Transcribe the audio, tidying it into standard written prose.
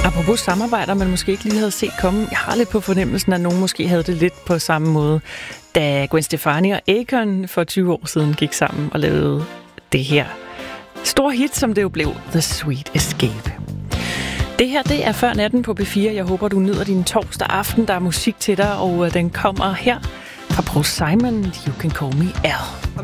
Apropos samarbejder, man måske ikke lige havde set komme. Jeg har lidt på fornemmelsen, at nogen måske havde det lidt på samme måde, da Gwen Stefani og Akon for 20 år siden gik sammen og lavede det her store hit, som det jo blev, The Sweet Escape. Det her, det er Før Natten på B4. Jeg håber, du nyder din torsdag aften. Der er musik til dig, og den kommer her fra Paul Simon, You Can Call Me Al.